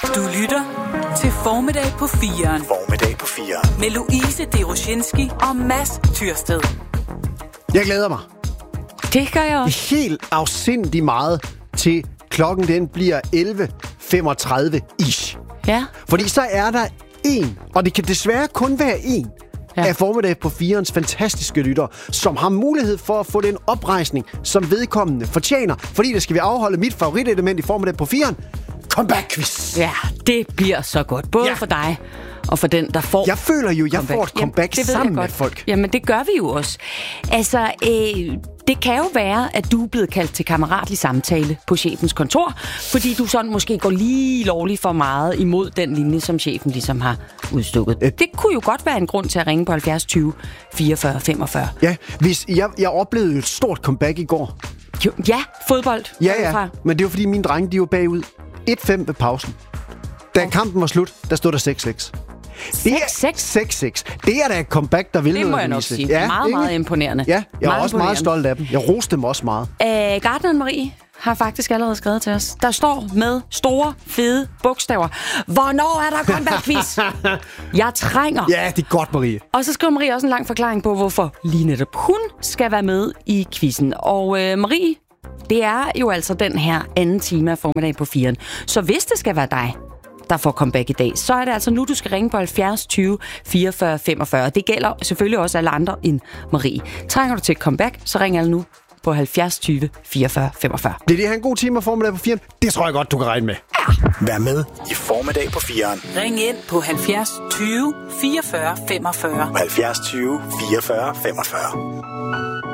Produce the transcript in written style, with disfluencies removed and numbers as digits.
Du lytter til Formiddag på 4'eren. Formiddag på 4'eren. Med Louise Deroshinski og Mads Tyrsted. Jeg glæder mig Det gør jeg også. helt afsindig meget til klokken den bliver 11:35-ish. Ja. Fordi så er der en, og det kan desværre kun være en, af Formiddag på 4'erens fantastiske lytter, som har mulighed for at få den oprejsning, som vedkommende fortjener. Fordi der skal vi afholde mit favoritelement i Formiddag på 4'eren. Comeback-quiz. Ja, det bliver så godt. Både for dig og for den, der får. Jeg føler jo, jeg får et comeback sammen med folk. Jamen, det gør vi jo også. Altså, det kan jo være, at du er blevet kaldt til kammeratlig samtale på chefens kontor, fordi du sådan måske går lige lovligt for meget imod den linje, som chefen ligesom har udstukket. Det kunne jo godt være en grund til at ringe på 70 20 44 45. Ja, hvis jeg oplevede et stort comeback i går. Jo, ja, fodbold. Ja, men det var fordi mine drenge, de var bagud 1-5 ved pausen. Da kampen var slut, der stod der 6-6. 6-6. Det er da et comeback, der vil noget. Det må jeg nok sige. Ja, meget imponerende. Ja, jeg er også meget stolt af dem. Jeg roste dem også meget. Gartneren Marie har faktisk allerede skrevet til os. Der står med store, fede bogstaver: hvornår er der comeback-quiz? Jeg trænger. Ja, det er godt, Marie. Og så skriver Marie også en lang forklaring på, hvorfor lige netop hun skal være med i quizzen. Og Marie, det er jo altså den her anden time af Formiddag på 4'eren. Så hvis det skal være dig, der får comeback i dag, så er det altså nu, du skal ringe på 70 20 44 45. Det gælder selvfølgelig også alle andre end Marie. Trænger du til et comeback, så ring alle nu på 70 20 44 45. Bliver det her en god time af Formiddag på 4'eren? Det tror jeg godt, du kan regne med. Ja. Vær med i Formiddag på 4'eren. Ring ind på 70 20 44 45. 70 20 44 45.